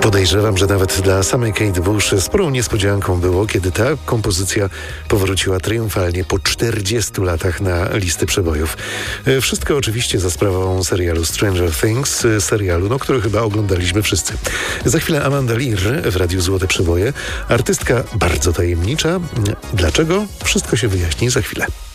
Podejrzewam, że nawet dla samej Kate Bush sporą niespodzianką było, kiedy ta kompozycja powróciła triumfalnie po 40 latach na listy przebojów. Wszystko oczywiście za sprawą serialu Stranger Things, serialu, który chyba oglądaliśmy wszyscy. Za chwilę Amanda Lear w Radiu Złote Przeboje. Artystka bardzo tajemnicza. Dlaczego? Wszystko się wyjaśni za chwilę.